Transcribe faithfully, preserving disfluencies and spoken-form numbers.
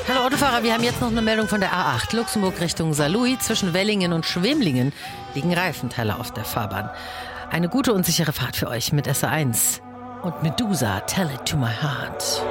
Hallo Autofahrer, wir haben jetzt noch eine Meldung von der A acht. Luxemburg Richtung Saarlouis. Zwischen Wellingen und Schwemlingen liegen Reifenteile auf der Fahrbahn. Eine gute und sichere Fahrt für euch mit S A eins. Und Medusa, Tell It to My Heart.